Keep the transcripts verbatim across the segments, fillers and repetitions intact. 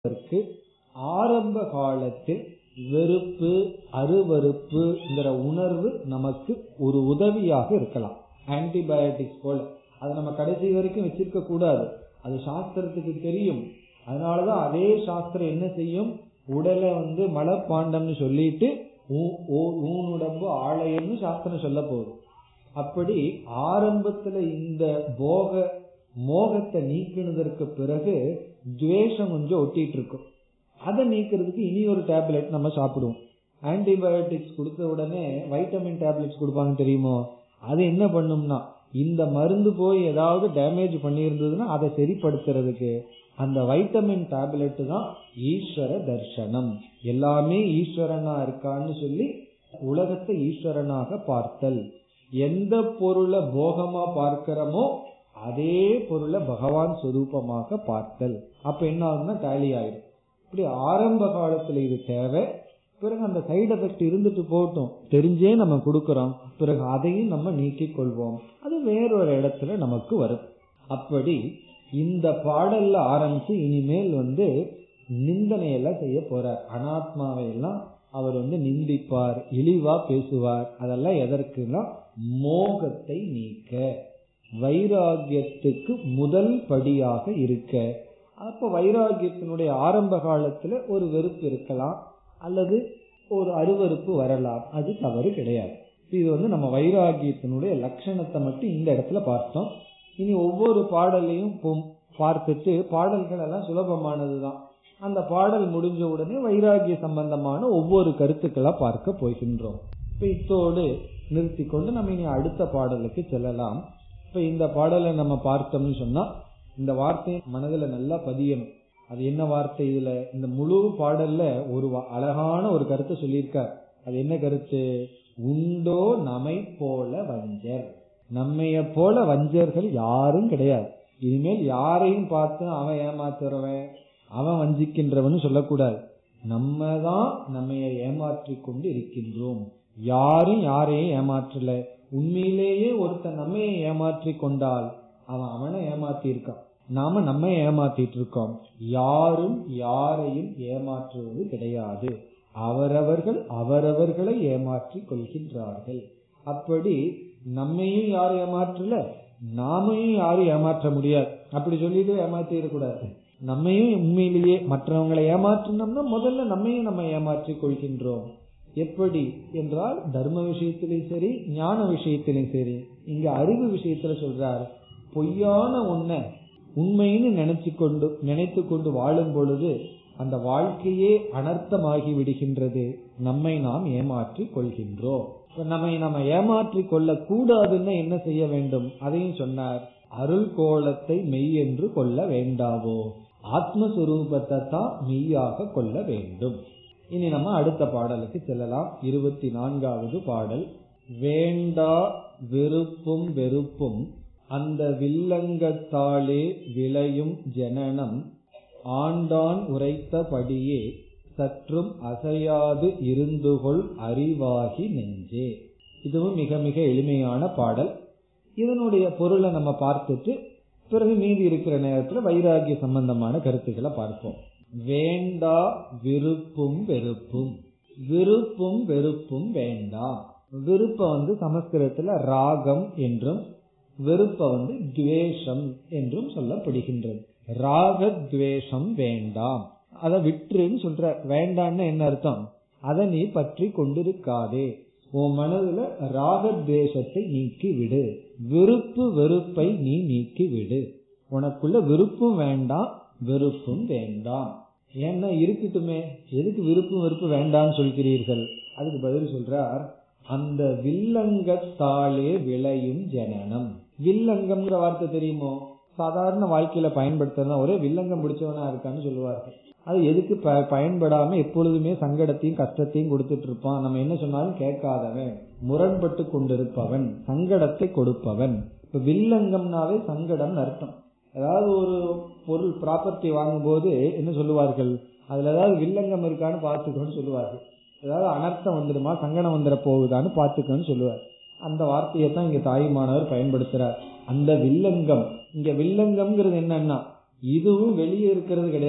ஆரம்ப காலத்தில் வெறுப்பு அருவருப்புங்கிற உணர்வு நமக்கு ஒரு உதவியாக இருக்கலாம். ஆன்டிபயோட்டிக்ஸ் போல அதை நம்ம கடைசி வரைக்கும் வச்சிருக்க கூடாது. அது சாஸ்திரத்துக்கு தெரியும். அதனாலதான் அதே சாஸ்திரம் என்ன செய்யும், உடலை வந்து மலப்பாண்டம்னு சொல்லிட்டு ஊனுடம்பு ஆலயம்னு சாஸ்திரம் சொல்ல போகுது. அப்படி ஆரம்பத்துல இந்த போக மோகத்தை நீக்கினதற்கு பிறகு துவேஷம் கொஞ்சம் ஒட்டிட்டு இருக்கும். அதை நீக்கிறதுக்கு இனி ஒரு டேப்லெட் நம்ம சாப்பிடுவோம். ஆன்டிபயோட்டிக்ஸ் கொடுத்த உடனே வைட்டமின் டேப்லெட்ஸ் கொடுப்பாங்க தெரியுமோ, அது என்ன பண்ணும்னா இந்த மருந்து போய் ஏதாவது டேமேஜ் பண்ணியிருந்ததுன்னா அதை சரிப்படுத்துறதுக்கு அந்த வைட்டமின் டேப்லெட் தான் ஈஸ்வர தர்சனம். எல்லாமே ஈஸ்வரனா இருக்கான்னு சொல்லி உலகத்தை ஈஸ்வரனாக பார்த்தல். எந்த பொருளை போகமா பார்க்கிறோமோ அதே பொருளை பகவான் சொரூபமாக பார்த்தல். அப்ப என்ன ஆகுதுன்னா டேலி ஆயிடும். இப்படி ஆரம்ப காலத்துல இது தேவை. பிறகு அந்த சைடு எஃபெக்ட் இருந்துட்டு போட்டோம், தெரிஞ்சே நம்ம கொடுக்கறோம், பிறகு அதையும் நம்ம நீக்கிக் கொள்வோம். அது வேறொரு இடத்துல நமக்கு வரும். அப்படி இந்த பாடல்ல ஆரம்பிச்சு இனிமேல் வந்து நிந்தனையெல்லாம் செய்ய போறார். அனாத்மாவை எல்லாம் அவர் வந்து நிந்திப்பார், இழிவா பேசுவார். அதெல்லாம் எதற்குனா மோகத்தை நீக்க, வைராகியத்துக்கு முதல் படியாக இருக்க. அப்ப வைராகியத்தினுடைய ஆரம்ப காலத்துல ஒரு வெறுப்பு இருக்கலாம், அல்லது ஒரு அருவருப்பு வரலாம், அது தவறு கிடையாது. இது வந்து நம்ம வைராகியத்தினுடைய லட்சணத்தை மட்டும் இந்த இடத்துல பார்த்தோம். இனி ஒவ்வொரு பாடலையும் பார்த்துட்டு, பாடல்கள் எல்லாம் சுலபமானதுதான், அந்த பாடல் முடிஞ்ச உடனே வைராகிய சம்பந்தமான ஒவ்வொரு கருத்துக்களா பார்க்க போகின்றோம். இப்ப இத்தோடு நிறுத்தி கொண்டு நம்ம இனி அடுத்த பாடலுக்கு செல்லலாம். இப்ப இந்த பாடலை நம்ம பார்த்தோம்னு சொன்னா இந்த வார்த்தை மனதுல நல்லா பதியணும். அது என்ன வார்த்தை? இதுல இந்த முழு பாடல்ல ஒரு அழகான ஒரு கருத்தை சொல்லியிருக்கார். அது என்ன கருத்து? உண்டோ நம்மை போல வஞ்சர். நம்மைய போல வஞ்சர்கள் யாரும் கிடையாது. இனிமேல் யாரையும் பார்த்து அவன் ஏமாத்துறவன், அவன் வஞ்சிக்கின்றவன் சொல்லக்கூடாது. நம்ம தான் நம்மைய ஏமாற்றி கொண்டு இருக்கின்றோம். யாரும் யாரையும் ஏமாற்றல. உண்மையிலேயே ஒருத்தன் நம்மைய ஏமாற்றி கொண்டால் அவன் அவனை ஏமாத்தி இருக்கான், நாம நம்ம ஏமாத்திட்டு இருக்கோம். யாரும் யாரையும் ஏமாற்றுவது கிடையாது. அவரவர்கள் அவரவர்களை ஏமாற்றி கொள்கின்றார்கள். அப்படி நம்மையும் யாரும் ஏமாற்றல, நாமையும் யாரும் ஏமாற்ற முடியாது. அப்படி சொல்லிட்டு ஏமாத்திடக்கூடாது. நம்மையும் உண்மையிலேயே மற்றவங்களை ஏமாற்றினோம்னா முதல்ல நம்மையும் நம்ம ஏமாற்றி கொள்கின்றோம். எப்படி என்றால் தர்ம விஷயத்திலும் சரி, ஞான விஷயத்திலும் சரி. இங்க அறிவு விஷயத்துல சொல்றார், பொய்யான ஒன்ன உண்மைன்னு நினைச்சு கொண்டு நினைத்து கொண்டு வாழும் பொழுது அந்த வாழ்க்கையே அனர்த்தமாகி விடுகின்றது. நம்மை நாம் ஏமாற்றி கொள்கின்றோம். நம்மை நம்ம ஏமாற்றி கொள்ள கூடாதுன்னு என்ன செய்ய வேண்டும்? அதையும் சொன்னார். அருள் கோலத்தை மெய் என்று கொள்ள வேண்டாவோ, ஆத்மஸ்வரூபத்தை தான் மெய்யாக கொள்ள வேண்டும். இனி நம்ம அடுத்த பாடலுக்கு செல்லலாம். இருபத்தி நான்காவது பாடல். வேண்டா விருப்பும் வெறுப்பும் அந்த வில்லங்கத்தாலே விளையும் ஜனனம் ஆண்டான் உரைத்தபடியே சற்றும் அசையாது இருந்துகொள் அறிவாகி நெஞ்சே. இதுவும் மிக மிக எளிமையான பாடல். இதனுடைய பொருளை நம்ம பார்த்துட்டு பிறகு மீதி இருக்கிற நேரத்துல வைராகிய சம்பந்தமான கருத்துக்களை பார்ப்போம். வேண்டா விருப்பும் வெறுப்பும். விருப்பும் வெறுப்பும் வேண்டாம். விருப்ப வந்து சமஸ்கிருதத்துல ராகம் என்றும், வெறுப்ப வந்து துவேஷம் என்றும் சொல்லப்படுகின்றது. ராக துவேஷம் வேண்டாம், அதை விட்டுன்னு சொல்ற. வேண்டான்னு என்ன அர்த்தம்? அதை நீ பற்றி கொண்டிருக்காதே. உன் மனதுல ராகத்வேஷத்தை நீக்கி விடு, விருப்பு வெறுப்பை நீ நீக்கி விடு. உனக்குள்ள விருப்பும் வேண்டாம், வெறுப்பும் வேண்டாம். ஏன்னா இருக்கட்டுமே, எதுக்கு விருப்பு வெறுப்பு வேண்டாம்னு சொல்கிறீர்கள்? அதுக்கு பதில் சொல்றார், அந்த வில்லங்கத்தாலே விளையும் ஜனனம். வில்லங்கம்ங்கிற வார்த்தை தெரியுமோ? சாதாரண வாழ்க்கையில பயன்படுத்துறதா, ஒரே வில்லங்கம் பிடிச்சவனா இருக்கான்னு சொல்லுவார்கள். அது எதுக்கு பயன்படாம எப்பொழுதுமே சங்கடத்தையும் கஷ்டத்தையும் கொடுத்துட்டு இருப்பான். நம்ம என்ன சொன்னாலும் கேட்காதவன், முரண்பட்டு கொண்டிருப்பவன், சங்கடத்தை கொடுப்பவன். இப்ப வில்லங்கம்னாவே சங்கடம் அர்த்தம். ஏதாவது ஒரு பொருள் ப்ராப்பர்ட்டி வாங்கும் போது என்ன சொல்லுவார்கள்? அதுல ஏதாவது வில்லங்கம் இருக்கான்னு பார்த்துக்கோன்னு சொல்லுவார்கள். ஏதாவது அனர்த்தம் வந்துடுமா, சங்கடம் வந்துட போகுதான்னு பார்த்துக்கோன்னு சொல்லுவார். அந்த வார்த்தையை தான் இங்க தாயுமானவர் பயன்படுத்துறார். அந்த வில்லங்கம், இங்க வில்லங்கம்ங்கிறது என்னன்னா இதுவும் வெளியே இருக்கிறது கிடையாது,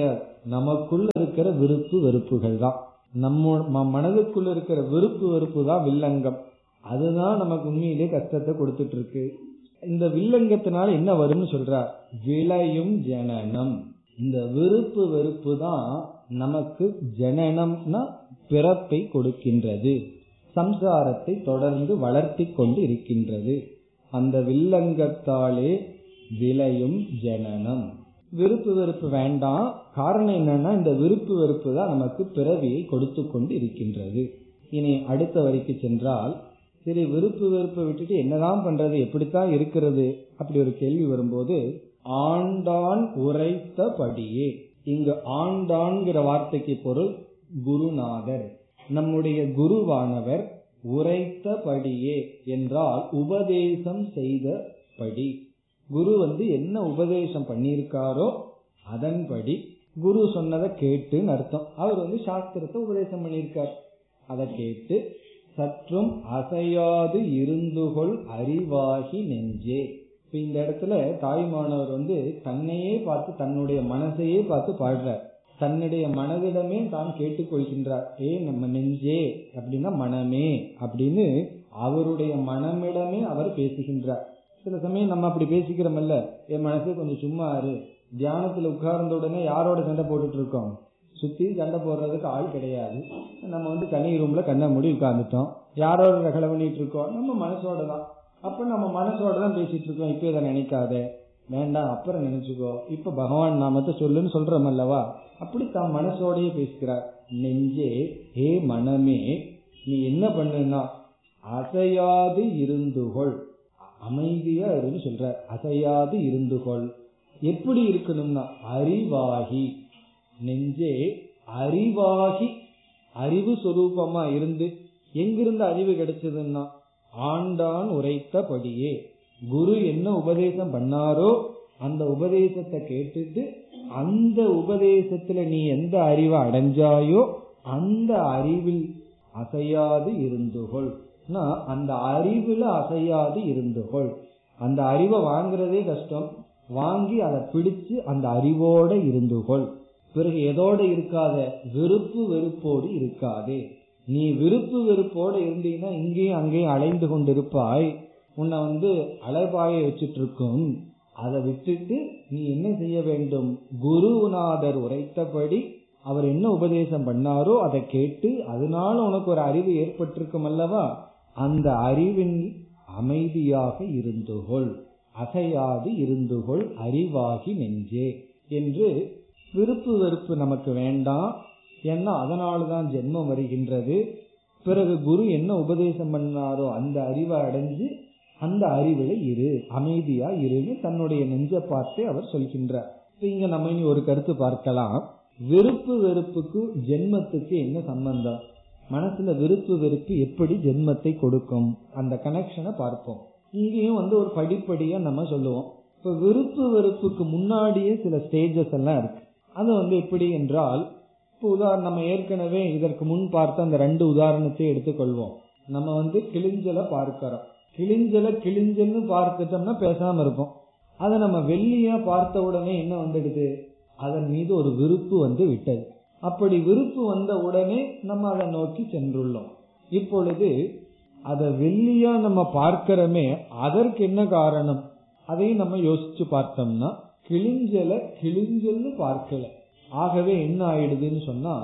நமக்குள்ள இருக்கிற விருப்பு வெறுப்புகள் தான். நம்ம மனதுக்குள்ள இருக்கிற விருப்பு வெறுப்பு தான் வில்லங்கம். அதுதான் நமக்கு உண்மையிலே கஷ்டத்தை கொடுத்துட்டு இருக்கு. இந்த வில்லங்கத்தினால என்ன வரும்னு சொல்றார், விளையும் ஜனனம். இந்த விருப்பு வெறுப்பு தான் நமக்கு ஜனனம்னா பிறப்பை கொடுக்கின்றது, சம்சாரத்தை தொடர்ந்து வளர்த்தி கொண்டு இருக்கின்றது. அந்த வில்லங்கத்தாலே விளையும் ஜனனம். விருப்பு வெறுப்பு வேண்டாம். காரணம் என்னன்னா, இந்த விருப்பு வெறுப்பு தான் நமக்கு பிறவியை கொடுத்து கொண்டு இருக்கின்றது. இனி அடுத்த வரிக்கு சென்றால், சரி விருப்பு வெறுப்பை விட்டுட்டு என்னதான் பண்றது, எப்படித்தான் இருக்கிறது, அப்படி ஒரு கேள்வி வரும்போது, ஆண்டான் உரைத்தபடியே. இங்கு ஆண்டான்கிற வார்த்தைக்கு பொருள் குருநாதர், நம்முடைய குருவானவர். உரைத்தபடியே என்றால் உபதேசம் செய்தபடி. குரு வந்து என்ன உபதேசம் பண்ணியிருக்காரோ அதன்படி, குரு சொன்னதை கேட்டுன்னு அர்த்தம். அவர் வந்து சாஸ்திரத்தை உபதேசம் பண்ணியிருக்கார், அதை கேட்டு சற்றும் அசையாது இருந்துகொள் அறிவாகி நெஞ்சே. இப்ப இந்த இடத்துல தாய்மானவர் வந்து தன்னையே பார்த்து, தன்னுடைய மனசையே பார்த்து பாடுறார். தன்னுடைய மனதிடமே தான் கேட்டுக்கொள்கின்றார். ஏ நம்ம நெஞ்சே அப்படின்னா மனமே அப்படின்னு அவருடைய மனமிடமே அவர் பேசுகின்றார். சில சமயம் நம்ம அப்படி பேசிக்கிறோம்ல, என் மனசே கொஞ்சம் சும்மா இரு. தியானத்துல உட்கார்ந்த உடனே யாரோட சண்டை போட்டுட்டு இருக்கோம், சுத்தி சண்டை போடுறதுக்கு ஆள் கிடையாது. நம்ம வந்து தனி ரூம்ல கண்ணை மூடி உட்கார்ந்துட்டோம், யாரோட ரகலை பண்ணிட்டு இருக்கோம், நம்ம மனசோட தான். அப்ப நம்ம மனசோட தான் பேசிட்டு இருக்கோம். இப்ப இதை நினைக்காத, வேண்டாம் அப்புறம் நினைச்சுக்கோ, இப்ப பகவான் நாமத்தை சொல்லுன்னு சொல்றோம் அல்லவா, அப்படி தான் மனசோடையே பேசுகிறார். நெஞ்சே, ஏ மனமே, நீ என்ன பண்ணுனா அசையாது இருந்துகொள், அமைதியா இருந்து சொல்ற. அசையாது இருந்துகொள் எப்படி இருக்கணும்னா அறிவாகி. நெஞ்சே அறிவாகி, அறிவு சொரூபமா இருந்து. எங்கிருந்து அறிவு கிடைச்சதுன்னா ஆண்டான் உரைத்தபடியே. குரு என்ன உபதேசம் பண்ணாரோ அந்த உபதேசத்தை கேட்டுட்டு, அந்த உபதேசத்துல நீ எந்த அறிவை அடைஞ்சாயோ அந்த அறிவில் அசையாது இருந்துகொள். அந்த அறிவுல அசையாது இருந்துகொள். அந்த அறிவை வாங்குறதே கஷ்டம், வாங்கி அதை பிடிச்சு அந்த அறிவோட இருந்துகொள். பிறகு எதோட இருக்காத, விருப்பு வெறுப்போடு இருக்காதே. நீ விருப்பு வெறுப்போடு இருந்தீங்கன்னா இங்கேயும் அங்கேயும் அலைந்து கொண்டிருப்பாய், உன்னை வந்து அலைபாய வச்சிட்டு இருக்கும். அதை விட்டுட்டு நீ என்ன செய்ய வேண்டும், குருநாதர் உரைத்தபடி அவர் என்ன உபதேசம் பண்ணாரோ அதை கேட்டு, அதனால உனக்கு ஒரு அறிவு ஏற்பட்டிருக்கும் அல்லவா, அந்த அறிவின் அமைதியாக இருந்துகொள், அசையாது இருந்துகொள் அறிவாகி நெஞ்சே என்று. விருப்பு வெறுப்பு நமக்கு வேண்டாம், ஏன்னா அதனால்தான் ஜென்மம் வருகின்றது. பிறகு குரு என்ன உபதேசம் பண்ணாரோ அந்த அறிவை அடைஞ்சு அந்த அறிவுல இரு, அமைதியா இருன்னு தன்னுடைய நெஞ்ச பார்த்து அவர் சொல்கின்றார். இங்க நம்ம இனி ஒரு கருத்து பார்க்கலாம். விருப்பு வெறுப்புக்கு ஜென்மத்துக்கு என்ன சம்பந்தம், மனசுல விருப்பு வெறுப்பு எப்படி ஜென்மத்தை கொடுக்கும், அந்த கனெக்ஷனை பார்ப்போம். இங்கேயும் வந்து ஒரு படிப்படியா நம்ம சொல்லுவோம். இப்ப விருப்பு வெறுப்புக்கு முன்னாடியே சில ஸ்டேஜஸ் எல்லாம் இருக்கு. அது வந்து எப்படி என்றால், இப்போ உதாரணம் நம்ம ஏற்கனவே இதற்கு முன் பார்த்த அந்த ரெண்டு உதாரணத்தை எடுத்துக்கொள்வோம். நம்ம வந்து கிளிஞ்சலை பார்க்கிறோம், கிளிஞ்சலை கிளிஞ்சல்னு பார்த்துட்டோம்னா பேசாம இருப்போம். அதை நம்ம வெள்ளியா பார்த்த உடனே என்ன வந்துடுது, அதன் மீது ஒரு விருப்பு வந்து விட்டது. அப்படி விருப்பு வந்த உடனே நம்ம அதை நோக்கி சென்றுள்ளோம். இப்பொழுது அதை வெள்ளியா நம்ம பார்க்கிறோமே, அதற்கு என்ன காரணம், அதையும் நம்ம யோசிச்சு பார்த்தோம்னா கிளிஞ்சலை கிளிஞ்சல்னு பார்க்கல. ஆகவே என்ன ஆயிடுதுன்னு சொன்னா,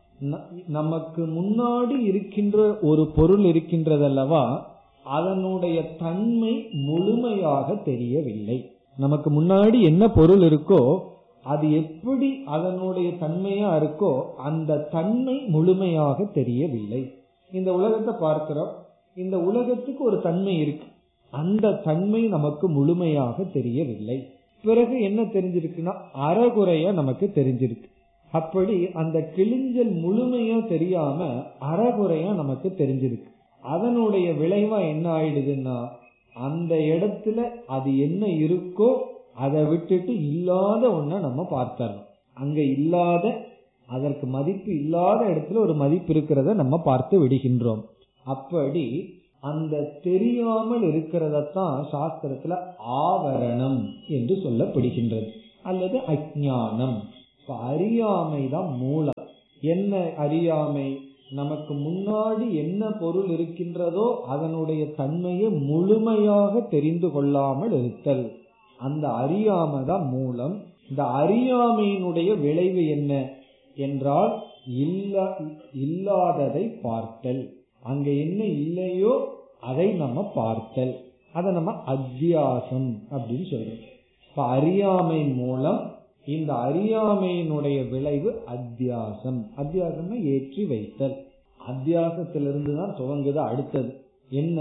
நமக்கு முன்னாடி இருக்கின்ற ஒரு பொருள் இருக்கின்றதல்லவா, அதனுடைய தன்மை முழுமையாக தெரியவில்லை. நமக்கு முன்னாடி என்ன பொருள் இருக்கோ அது எப்படி அதனுடைய தன்மையா இருக்கோ அந்த தன்மை முழுமையாக தெரியவில்லை. இந்த உலகத்தை பார்க்கிறோம், இந்த உலகத்துக்கு ஒரு தன்மை இருக்கு, அந்த தன்மை நமக்கு முழுமையாக தெரியவில்லை. பிறகு என்ன தெரிஞ்சிருக்குன்னா அறகுறையா நமக்கு தெரிஞ்சிருக்கு. அப்படி அந்த கிளிஞ்சல் முழுமையா தெரியாம அறகுறையா நமக்கு தெரிஞ்சிருக்கு. அதனுடைய விளைவா என்ன ஆயிடுதுன்னா, அந்த இடத்துல அது என்ன இருக்கோ அதை விட்டுட்டு இல்லாத ஒன்ன நம்ம பார்த்தோம். அங்க இல்லாத, அதற்கு மதிப்பு இல்லாத இடத்துல ஒரு மதிப்பு இருக்கிறத நம்ம பார்த்து விடுகின்றோம். அப்படி அந்த தெரியாமல் இருக்கிறதத்தான் சாஸ்திரத்துல ஆவரணம் என்று சொல்லப்படுகின்றது, அல்லது அஞ்ஞானம் இப்ப அறியாமை தான் மூலம். என்ன அறியாமை? நமக்கு முன்னாடி என்ன பொருள் இருக்கின்றதோ அதனுடைய தன்மையை முழுமையாக தெரிந்து கொள்ளாமல் இருத்தல், அந்த அறியாமை தான் மூலம். இந்த அறியாமையினுடைய விளைவு என்ன என்றால் இல்லாததை பார்த்தல். அங்க என்ன இல்லையோ அதை நம்ம பார்த்தல், அதை நம்ம அத்தியாசம் அப்படின்னு சொல்றோம். இப்ப அறியாமை மூலம், இந்த அறியாமையினுடைய விளைவு அத்தியாசம். அத்தியாசம்னா ஏற்றி வைத்தல். அத்தியாசத்திலிருந்து தான் துவங்குது அடுத்தது. என்ன?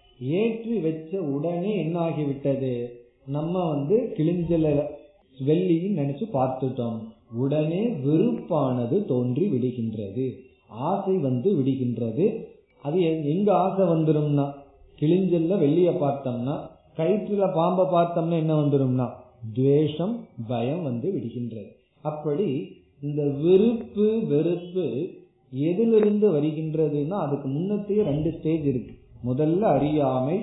ஏற்றி வச்ச உடனே என்ன ஆகிவிட்டது? நம்ம வந்து கிழிஞ்சல வெள்ளின்னு நினைச்சு பார்த்துட்டோம், உடனே வெறுப்பானது தோன்றி விடுகின்றது, ஆசை வந்து விடுகின்றது. அது எங்க ஆசை வந்துரும்னா, கிழிஞ்சல்ல வெள்ளிய பார்த்தோம்னா, கயிற்றுல பாம்பை பார்த்தோம்னா என்ன வந்துரும்னா துவேஷம், பயம் வந்து விடுகின்றது. அப்படி இந்த விருப்பு வெறுப்பு எதிலிருந்து வருகின்றதுன்னா அதுக்கு முன்னத்தையே ரெண்டு ஸ்டேஜ் இருக்கு. முதல்ல அறியாமை,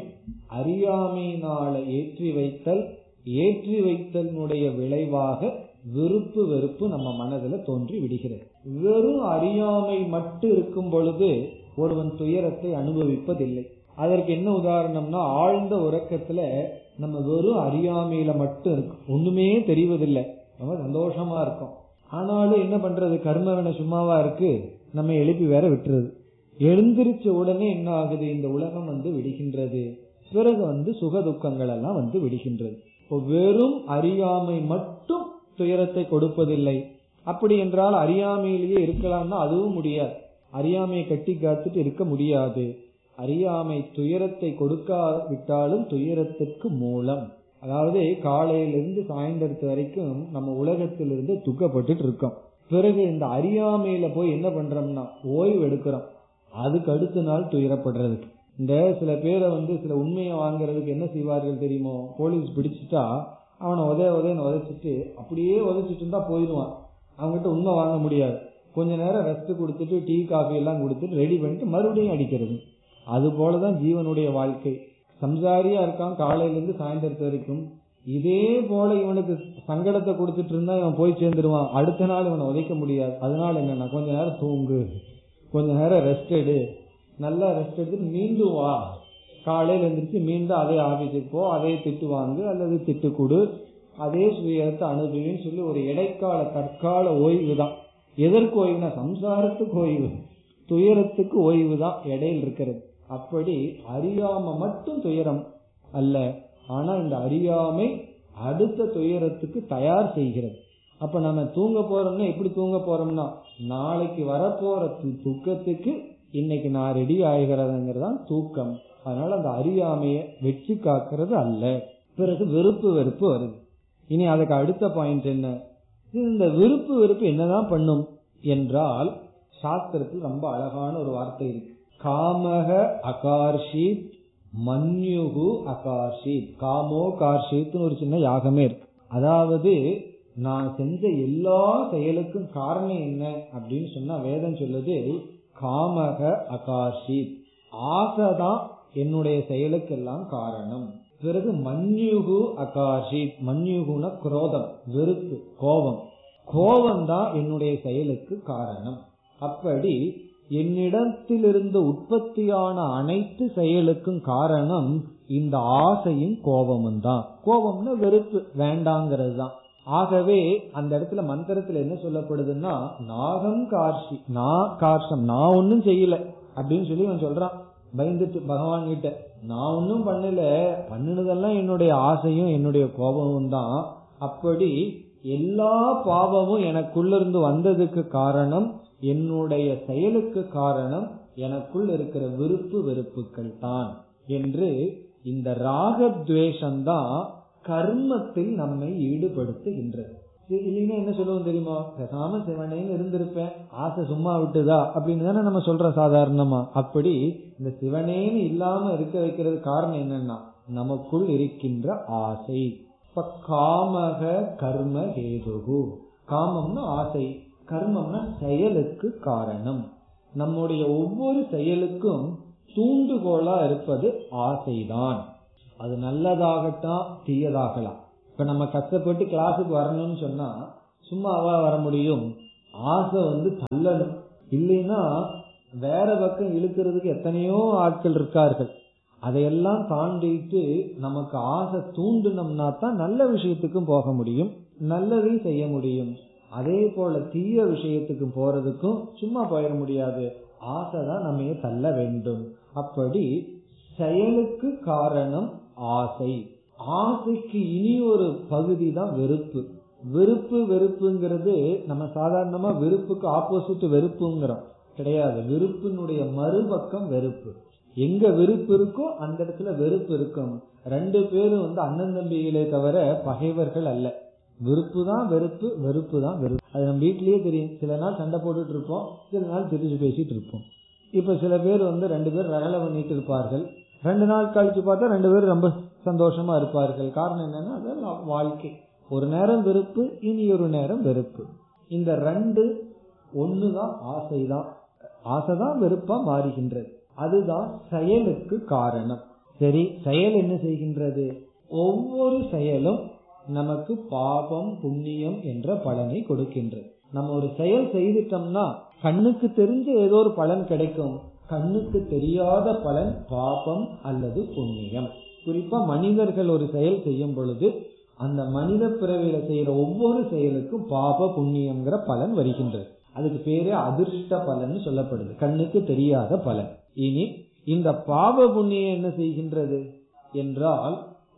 அறியாமையினால ஏற்றி வைத்தல், ஏற்றி வைத்தலினுடைய விளைவாக விருப்பு வெறுப்பு நம்ம மனதில் தோன்றி விடுகிறது. வெறும் அறியாமை மட்டும் இருக்கும் பொழுது ஒருவன் துயரத்தை அனுபவிப்பதில்லை. அதற்கு என்ன உதாரணம்னா, ஆழ்ந்த உறக்கத்துல நம்ம வெறும் அறியாமையில மட்டும் இருக்கும், ஒண்ணுமே தெரிவதில்லை, நம்ம சந்தோஷமா இருக்கும். ஆனாலும் என்ன பண்றது, கர்மவினை சும்மாவா இருக்கு, நம்ம எழுப்பி வேற விட்டுறது. எழுந்திருச்ச உடனே என்ன ஆகுது, இந்த உலகம் வந்து விடுகின்றது, பிறகு வந்து சுக துக்கங்கள் எல்லாம் வந்து விடுகின்றது. இப்போ வெறும் அறியாமை மட்டும் துயரத்தை கொடுப்பதில்லை. அப்படி என்றால் அறியாமையிலேயே இருக்கலாம்னா அதுவும் முடியாது. அறியாமையை கட்டி காத்துட்டு இருக்க முடியாது. அறியாமை துயரத்தை கொடுக்காவிட்டாலும் துயரத்திற்கு மூலம். அதாவது காலையிலிருந்து சாயந்தரத்து வரைக்கும் நம்ம உலகத்திலிருந்து துக்கப்பட்டு இருக்கோம். பிறகு இந்த அறியாமையில போய் என்ன பண்றோம்னா ஓய்வு எடுக்கிறோம். அதுக்கு அடுத்த நாள் துயரப்படுறதுக்கு. இந்த சில பேரை வந்து சில உண்மையை வாங்குறதுக்கு என்ன செய்வார்கள் தெரியுமோ, போலீஸ் பிடிச்சிட்டா அவனை உதய உதயன்னு உதைச்சிட்டு அப்படியே உதைச்சிட்டு இருந்தா போயிடுவான். அவங்ககிட்ட உண்மை வாங்க முடியாது. கொஞ்ச நேரம் ரெஸ்ட் கொடுத்துட்டு டீ காஃபி எல்லாம் கொடுத்துட்டு ரெடி பண்ணிட்டு மறுபடியும் அடிக்கிறது. அது போலதான் ஜீவனுடைய வாழ்க்கை. சம்சாரியா இருக்கான் காலையிலிருந்து சாயந்தரத்து வரைக்கும். இதே போல இவனுக்கு சங்கடத்தை கொடுத்துட்டு இருந்தா இவன் போய் சேர்ந்துருவான். அடுத்த நாள் இவனை உதைக்க முடியாது. அதனால என்னன்னா கொஞ்ச நேரம் தூங்கு, கொஞ்ச நேரம் ரெஸ்ட் எடு, நல்லா ரெஸ்ட் எடுத்துட்டு மீண்டும் வா. காலையில எழுந்திரிச்சு மீண்டும் அதே ஆபீஸுக்கு போ, அதே திட்டு வாங்கு அல்லது திட்டு கொடு, அதே சுயத்தை அனுபவின்னு சொல்லி ஒரு இடைக்கால தற்கால ஓய்வு தான். எதற்கு ஓய்வுனா சம்சாரத்துக்கு ஓய்வு, துயரத்துக்கு ஓய்வு தான் இடையில் இருக்கிறது. அப்படி அறியாம மட்டும் துயரம் அல்ல, ஆனா இந்த அறியாமை அடுத்த துயரத்துக்கு தயார் செய்கிறது. அப்ப நம்ம தூங்க போறோம்னா எப்படி தூங்க போறோம்னா, நாளைக்கு வரப்போற துக்கத்துக்கு இன்னைக்கு நான் ரெடி ஆகிறதுங்கிறதான் தூக்கம். அதனால அந்த அறியாமைய வெற்றி காக்கிறது அல்ல. பிறகு வெறுப்பு வெறுப்பு வருது. இனி அதுக்கு அடுத்த பாயிண்ட் என்ன, இந்த விருப்பு வெறுப்பு என்னதான் பண்ணும் என்றால், சாஸ்திரத்தில் ரொம்ப அழகான ஒரு வார்த்தை இருக்கு, காமக அகார்ஷித் மன்யுகு அகார்ஷித். காமோ கார்ஷித்னு ஒரு சின்ன யாகமே இருக்கு. அதாவது நான் செஞ்ச எல்லா செயலுக்கும் காரணம் என்ன அப்படின்னு சொன்னா வேதம் சொல்லுது, காமக அகார்ஷித், ஆசைதான் என்னுடைய செயலுக்கெல்லாம் காரணம். பிறகு மன்யுகு அகார்ஷித், மன்யுகுன குரோதம், வெறுப்பு, கோபம், கோபம் தான் என்னுடைய செயலுக்கு காரணம். அப்படி என்னிடத்திலிருந்து உற்பத்தியான அனைத்து செயலுக்கும் காரணம் இந்த ஆசையும் கோபமும் தான். கோபம்னா வெறுப்பு, வேண்டாங்கிறது தான். ஆகவே அந்த இடத்துல மந்திரத்துல என்ன சொல்லப்படுதுன்னா, நாகம் கார்ஷி, நான் கார்ஷம், நான் ஒன்னும் செய்யல அப்படின்னு சொல்லி அவன் சொல்றான் பயந்துட்டு பகவான் கிட்ட. நான் ஒன்னும் பண்ணல, பண்ணினதெல்லாம் என்னுடைய ஆசையும் என்னுடைய கோபமும் தான். அப்படி எல்லா பாவமும் எனக்குள்ள இருந்து வந்ததுக்கு காரணம் என்னுடைய செயலுக்கு காரணம் எனக்குள் இருக்கிற விருப்பு வெறுப்புகள் தான் என்று இந்த ராகத்வேஷம்தான் கர்மத்தில் நம்மை ஈடுபடுத்துகின்றது. இல்லைன்னா என்ன சொல்லுவோம் தெரியுமா, பேசாம சிவனேன்னு இருந்திருப்பேன், ஆசை சும்மா விட்டுதா அப்படின்னு தானே நம்ம சொல்றோம் சாதாரணமா. அப்படி இந்த சிவனேன்னு இல்லாம இருக்க வைக்கிறது காரணம் என்னன்னா நமக்குள் இருக்கின்ற ஆசை. இப்ப காமக கர்ம ஹேதுகு, காமம்னா ஆசை, கர்மம்னா செயலுக்கு காரணம். நம்முடைய ஒவ்வொரு செயலுக்கும் தூண்டுகோலா இருப்பது ஆசைதான். அது நல்லதாகட்டும் தீயதாகலாம். இப்ப நம்ம கஷ்டப்பட்டு கிளாஸுக்கு வரணும்னு சொன்னா சும்மாவா வர முடியும்? ஆசை வந்து தள்ளணும், இல்லைன்னா வேற பக்கம் இழுக்கிறதுக்கு எத்தனையோ ஆட்கள் இருக்கார்கள். அதையெல்லாம் தாண்டிட்டு நமக்கு ஆசை தூண்டினோம்னா தான் நல்ல விஷயத்துக்கும் போக முடியும், நல்லதையும் செய்ய முடியும். அதே போல தீய விஷயத்துக்கு போறதுக்கும் சும்மா போயிட முடியாது, ஆசைதான் நம்ம தள்ள வேண்டும். அப்படி செயலுக்கு காரணம் ஆசை. ஆசைக்கு இனி ஒரு பகுதி தான் வெறுப்பு. வெறுப்பு வெறுப்புங்கிறது நம்ம சாதாரணமா வெறுப்புக்கு ஆப்போசிட் வெறுப்புங்கிறோம் கிடையாது. வெறுப்பினுடைய மறுபக்கம் வெறுப்பு. எங்க வெறுப்பு இருக்கோ அந்த இடத்துல வெறுப்பு இருக்கும். ரெண்டு பேரும் வந்து அண்ணன் தம்பிகளே தவிர பகைவர்கள் அல்ல. வெறுப்பு தான் வெறுப்பு, வெறுப்பு தான் வெறுப்பு. அது நம்ம வீட்லயே தெரியும். சில நாள் சண்டை போட்டுட்டு இருப்போம், சில நாள் திருச்சி பேசிட்டு இருப்போம். இப்ப சில பேர் வந்து ரெண்டு பேர் ரகலை பண்ணிட்டு இருப்பார்கள், ரெண்டு நாள் கழிச்சு பார்த்தா ரெண்டு பேரும் ரொம்ப சந்தோஷமா இருப்பார்கள். காரணம் என்னன்னா அது வாழ்க்கை. ஒரு நேரம் வெறுப்பு, இனி ஒரு நேரம் வெறுப்பு. இந்த ரெண்டு ஒண்ணுதான் ஆசைதான். ஆசைதான் வெறுப்பா மாறுகின்றது. அதுதான் செயலுக்கு காரணம். சரி, செயல் என்ன செய்கின்றது? ஒவ்வொரு செயலும் நமக்கு பாபம் புண்ணியம் என்ற பலனை கொடுக்கின்றது. நம்ம ஒரு செயல் செய்துட்டோம்னா கண்ணுக்கு தெரிஞ்ச ஏதோ ஒரு பலன் கிடைக்கும், கண்ணுக்கு தெரியாத பலன் பாபம் அல்லது புண்ணியம். குறிப்பா மனிதர்கள் ஒரு செயல் செய்யும் பொழுது அந்த மனித பிறவியில செய்யற ஒவ்வொரு செயலுக்கும் பாப புண்ணியம்ங்கிற பலன் வருகின்றது. அதுக்கு பேரே அதிர்ஷ்ட பலன் சொல்லப்படுது, கண்ணுக்கு தெரியாத பலன். இனி இந்த பாப புண்ணியம் என்ன செய்கின்றது என்றால்,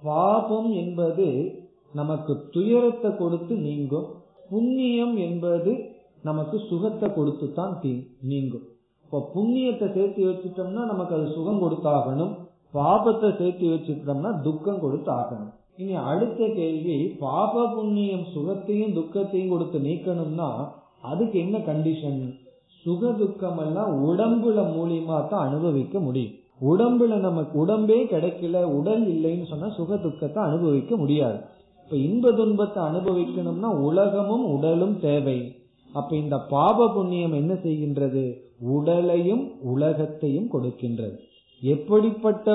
பாபம் என்பது நமக்கு துயரத்தை கொடுத்து நீங்கும், புண்ணியம் என்பது நமக்கு சுகத்தை கொடுத்து தான் நீங்கும். இப்ப புண்ணியத்தை சேர்த்து வச்சுட்டோம்னா நமக்கு அது சுகம் கொடுத்தாகணும், பாபத்தை சேர்த்து வச்சுட்டோம்னா துக்கம் கொடுத்து ஆகணும். இனி அடுத்த கேள்வி, பாப புண்ணியம் சுகத்தையும் துக்கத்தையும் கொடுத்து நீக்கணும்னா அதுக்கு என்ன கண்டிஷன்? சுக துக்கம் எல்லாம் உடம்புல மூலியமா தான் அனுபவிக்க முடியும். உடம்புல நமக்கு உடம்பே கிடைக்கல, உடல் இல்லைன்னு சொன்னா சுக துக்கத்தை அனுபவிக்க முடியாது. இப்ப இன்ப துன்பத்தை அனுபவிக்கணும்னா உலகமும் உடலும் தேவை. அப்ப இந்த பாப புண்ணியம் என்ன செய்கின்றது? உடலையும் உலகத்தையும் கொடுக்கின்றது. எப்படிப்பட்ட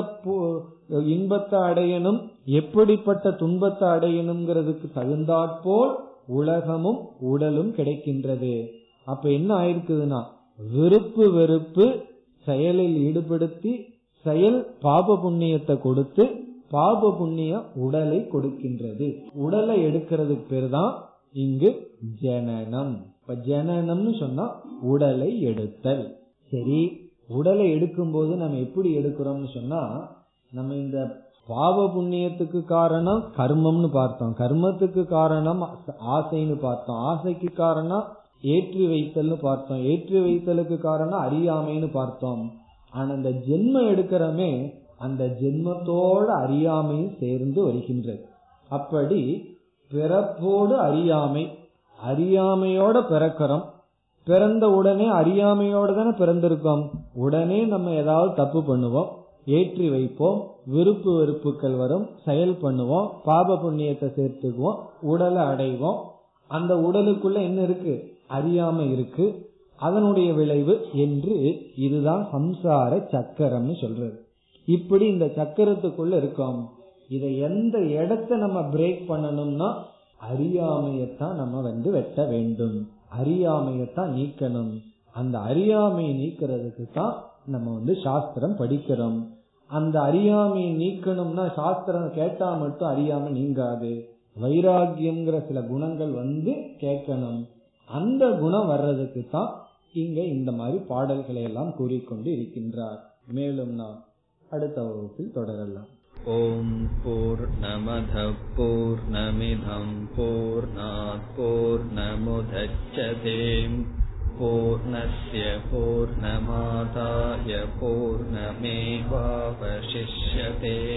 இன்பத்தை அடையணும், எப்படிப்பட்ட துன்பத்தை அடையணுங்கிறதுக்கு தகுந்தாற்போல் உலகமும் உடலும் கிடைக்கின்றது. அப்ப என்ன ஆயிருக்குதுன்னா, வெறுப்பு வெறுப்பு செயலில் ஈடுபடுத்தி செயல் பாப புண்ணியத்தை கொடுத்து பாப புண்ணிய உடலை கொடுக்கின்றது. உடலை எடுக்கிறதுக்கு பேர் தான் இங்கு ஜனனம். இப்ப ஜனனம்னு சொன்னா உடலை எடுத்தல். சரி, உடலை எடுக்கும் போது நம்ம எப்படி எடுக்கிறோம்னு சொன்னா, நம்ம இந்த பாவ புண்ணியத்துக்கு காரணம் கர்மம்னு பார்த்தோம், கர்மத்துக்கு காரணம் ஆசைன்னு பார்த்தோம், ஆசைக்கு காரணம் ஏற்றி வைத்தல்னு பார்த்தோம், ஏற்றி வைத்தலுக்கு காரணம் அறியாமைன்னு பார்த்தோம். ஆனா இந்த ஜென்மம் எடுக்கிறமே அந்த ஜென்மத்தோட அறியாமையும் சேர்ந்து வருகின்றது. அப்படி பிறப்போடு அறியாமை, அறியாமையோட பிறக்கிறோம், பிறந்த உடனே அறியாமையோட தானே பிறந்திருக்கோம். உடனே நம்ம ஏதாவது தப்பு பண்ணுவோம், ஏற்றி வைப்போம், விருப்பு வெறுப்புகள் வரும், செயல் பண்ணுவோம், பாப புண்ணியத்தை சேர்த்துக்குவோம், உடலை அடைவோம். அந்த உடலுக்குள்ள என்ன இருக்கு? அறியாமை இருக்கு, அதனுடைய விளைவு என்று. இதுதான் சம்சார சக்கரம்னு சொல்றது. இப்படி இந்த சக்கரத்துக்குள்ள இருக்கோம். இதை எந்த இடத்தை நம்ம பிரேக் பண்ணணும்னா அறியாமையத்தான் நம்ம வந்து வெட்ட வேண்டும், அறியாமையத்தான் நீக்கணும். அந்த அறியாமையை நீக்கிறதுக்கு தான் நம்ம வந்து சாஸ்திரம் படிக்கிறோம். அந்த அறியாமையை நீக்கணும்னா சாஸ்திரம் கேட்டா மட்டும் அறியாமை நீங்காது, வைராகியம்ங்கிற சில குணங்கள் வந்து கேட்கணும். அந்த குணம் வர்றதுக்கு தான் இங்க இந்த மாதிரி பாடல்களை எல்லாம் கூறிக்கொண்டு இருக்கின்றார். மேலும் நாம் அடுத்த வகுப்பில் தொடரலாம். ஓம் பூர்ணமத பூர்ணமிதம் பூர்ணாத் பூர்ணமுதச்யதே பூர்ணஸ்ய பூர்ணமாதாய பூர்ணமேவாவசிஷ்யதே.